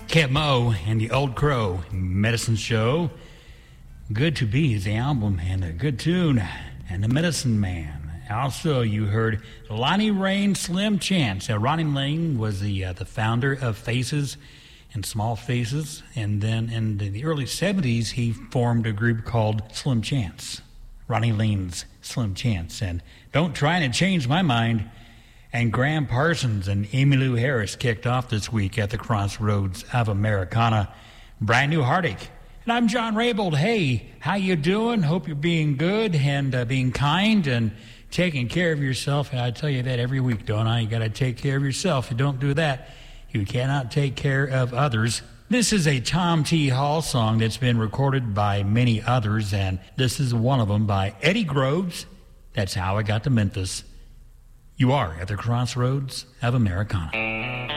Keb Mo and the Old Crow Medicine Show. Good to Be is the album and a good tune. And the Medicine Man. Also, you heard Lonnie Rain, Slim Chance. Ronnie Lane was the founder of Faces and Small Faces. And then in the early 70s, he formed a group called Slim Chance. Ronnie Lane's Slim Chance. And Don't Try to Change My Mind. And Graham Parsons and Emmylou Harris kicked off this week at the Crossroads of Americana. Brand new Heartache. And I'm John Raybould. Hey, how you doing? Hope you're being good and being kind and taking care of yourself. And I tell you that every week, don't I? You got to take care of yourself. If you don't do that, you cannot take care of others. This is a Tom T. Hall song that's been recorded by many others, and this is one of them by Eddie Groves. That's How I Got to Memphis. You are at the Crossroads of Americana.